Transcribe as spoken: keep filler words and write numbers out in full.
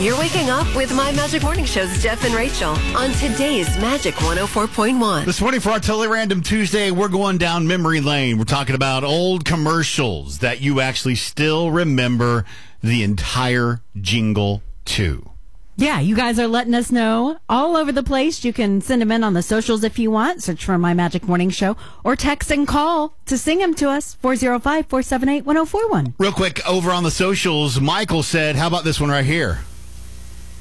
You're waking up with My Magic Morning Show's Jeff and Rachel on today's Magic one oh four point one. This morning for our Totally Random Tuesday, we're going down memory lane. We're talking about old commercials that you actually still remember the entire jingle to. Yeah, you guys are letting us know all over the place. You can send them in on the socials if you want. Search for My Magic Morning Show or text and call to sing them to us, four oh five, four seven eight, one oh four one. Real quick, over on the socials, Michael said, how about this one right here?